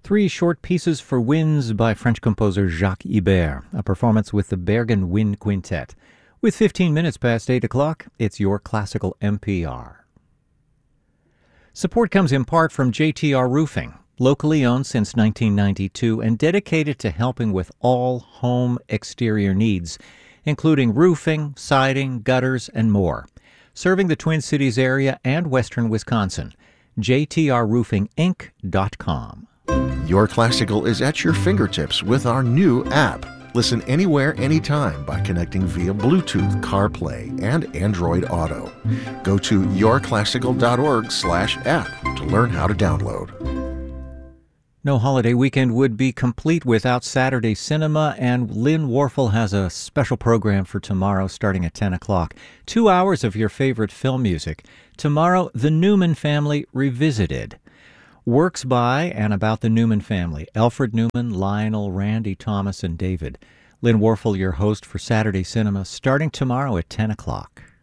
Three short pieces for winds by French composer Jacques Ibert, a performance with the Bergen Wind Quintet. With 15 minutes past 8 o'clock, it's your classical NPR. Support comes in part from JTR Roofing, locally owned since 1992 and dedicated to helping with all home exterior needs, including roofing, siding, gutters, and more. Serving the Twin Cities area and western Wisconsin. JTRRoofingInc.com. Your Classical is at your fingertips with our new app. Listen anywhere, anytime by connecting via Bluetooth, CarPlay, and Android Auto. Go to yourclassical.org/app to learn how to download. No holiday weekend would be complete without Saturday Cinema, and Lynn Warfel has a special program for tomorrow starting at 10 o'clock. 2 hours of your favorite film music. Tomorrow, The Newman Family Revisited. Works by and about the Newman family, Alfred Newman, Lionel, Randy, Thomas, and David. Lynn Warfel, your host for Saturday Cinema, starting tomorrow at 10 o'clock.